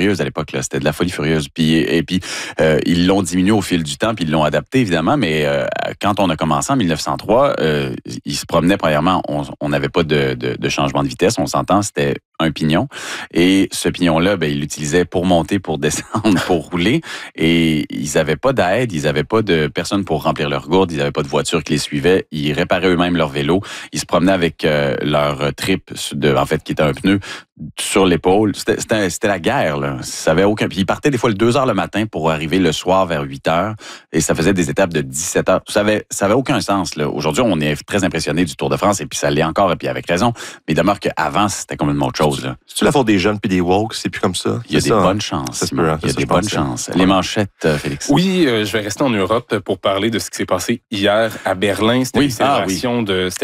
furieuse à l'époque. Là. C'était de la folie furieuse. Puis ils l'ont diminué au fil du temps, puis ils l'ont adapté, évidemment. Mais quand on a commencé en 1903, ils se promenaient, premièrement, on n'avait pas de changement de vitesse. On s'entend, c'était un pignon. Et ce pignon-là, ben, ils l'utilisaient pour monter, pour descendre, pour rouler. Et ils n'avaient pas d'aide, ils n'avaient pas de personne pour remplir leur gourde, ils n'avaient pas de voiture qui les suivait. Ils réparaient eux-mêmes leur vélo. Ils se promenaient avec leur trip, en fait, qui était un pneu, sur l'épaule. C'était la guerre, là. Ça avait aucun... Puis ils partaient des fois le 2 heures le matin pour arriver le soir vers 8 heures. Et ça faisait des étapes de 17 heures. Ça avait aucun sens, là. Aujourd'hui, on est très impressionné du Tour de France, et puis ça l'est encore, et puis avec raison. Mais il demeure qu'avant, c'était complètement autre chose, là. C'est-tu la faute des jeunes puis des woke? C'est plus comme ça? Il y a des bonnes chances. Il y a des bonnes chances. Les manchettes, Félix. Oui, je vais rester en Europe pour parler de ce qui s'est passé hier à Berlin. C'était les célébrations,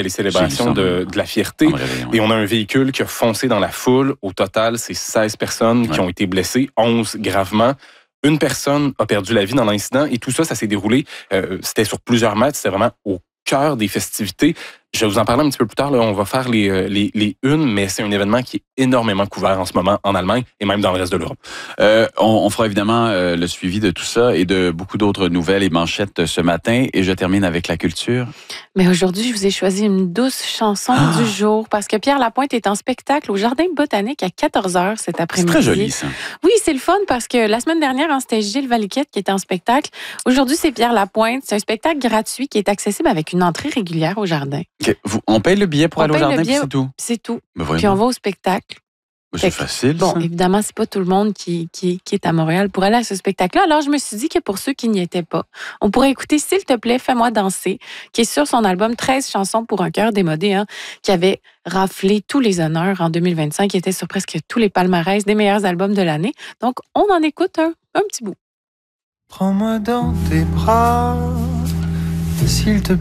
de la fierté. Et on a un véhicule qui a foncé dans la foule. Au total, c'est 16 personnes qui ont été blessées, 11 gravement. Une personne a perdu la vie dans l'incident. Et tout ça, ça s'est déroulé. C'était sur plusieurs mètres. C'était vraiment au cœur des festivités. Je vais vous en parler un petit peu plus tard. Là, on va faire les unes, mais c'est un événement qui est énormément couvert en ce moment en Allemagne et même dans le reste de l'Europe. On fera évidemment le suivi de tout ça et de beaucoup d'autres nouvelles et manchettes ce matin. Et je termine avec la culture. Mais aujourd'hui, je vous ai choisi une douce chanson du jour parce que Pierre Lapointe est en spectacle au Jardin botanique à 14h cet après-midi. C'est très joli, ça. Oui, c'est le fun parce que la semaine dernière, c'était Gilles Valiquette qui était en spectacle. Aujourd'hui, c'est Pierre Lapointe. C'est un spectacle gratuit qui est accessible avec une entrée régulière au Jardin. Okay. On paye le billet pour aller au Jardin, puis c'est tout? C'est tout. Puis on va au spectacle. C'est facile, Bon, ça. évidemment, c'est pas tout le monde qui est à Montréal pour aller à ce spectacle-là. Alors, je me suis dit que pour ceux qui n'y étaient pas, on pourrait écouter S'il te plaît, fais-moi danser, qui est sur son album 13 chansons pour un cœur démodé, qui avait raflé tous les honneurs en 2025, qui était sur presque tous les palmarès des meilleurs albums de l'année. Donc, on en écoute un petit bout. Prends-moi dans tes bras, s'il te